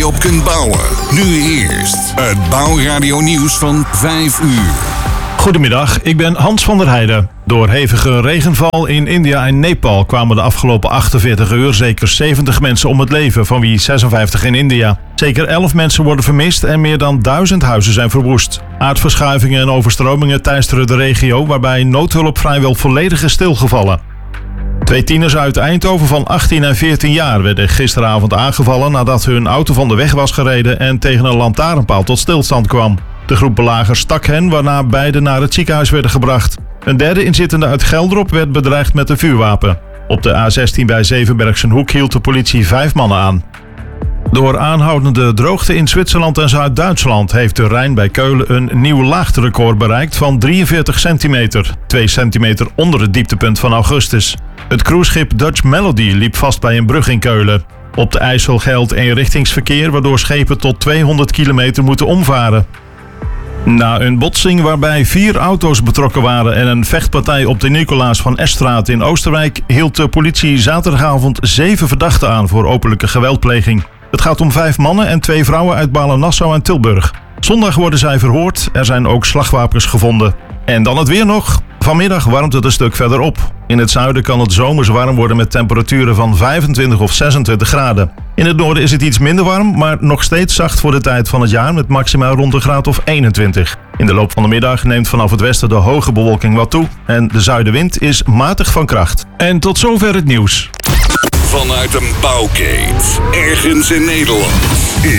je op kunt bouwen. Nu eerst het Bouwradio nieuws van 5 uur. Goedemiddag, ik ben Hans van der Heijden. Door hevige regenval in India en Nepal kwamen de afgelopen 48 uur zeker 70 mensen om het leven, van wie 56 in India. Zeker 11 mensen worden vermist en meer dan 1000 huizen zijn verwoest. Aardverschuivingen en overstromingen teisteren de regio, waarbij noodhulp vrijwel volledig is stilgevallen. 2 tieners uit Eindhoven van 18 en 14 jaar werden gisteravond aangevallen nadat hun auto van de weg was gereden en tegen een lantaarnpaal tot stilstand kwam. De groep belagers stak hen, waarna beiden naar het ziekenhuis werden gebracht. Een derde inzittende uit Geldrop werd bedreigd met een vuurwapen. Op de A16 bij Zevenbergsenhoek hield de politie 5 mannen aan. Door aanhoudende droogte in Zwitserland en Zuid-Duitsland heeft de Rijn bij Keulen een nieuw laagterecord bereikt van 43 centimeter. 2 centimeter onder het dieptepunt van augustus. Het cruiseschip Dutch Melody liep vast bij een brug in Keulen. Op de IJssel geldt eenrichtingsverkeer, waardoor schepen tot 200 kilometer moeten omvaren. Na een botsing waarbij 4 auto's betrokken waren en een vechtpartij op de Nicolaas van Estraat in Oosterwijk hield de politie zaterdagavond 7 verdachten aan voor openlijke geweldpleging. Het gaat om 5 mannen en 2 vrouwen uit Balen-Nassau en Tilburg. Zondag worden zij verhoord, er zijn ook slagwapens gevonden. En dan het weer nog. Vanmiddag warmt het een stuk verder op. In het zuiden kan het zomers warm worden met temperaturen van 25 of 26 graden. In het noorden is het iets minder warm, maar nog steeds zacht voor de tijd van het jaar met maximaal rond een graad of 21. In de loop van de middag neemt vanaf het westen de hoge bewolking wat toe en de zuidenwind is matig van kracht. En tot zover het nieuws. Vanuit een bouwkeet, ergens in Nederland.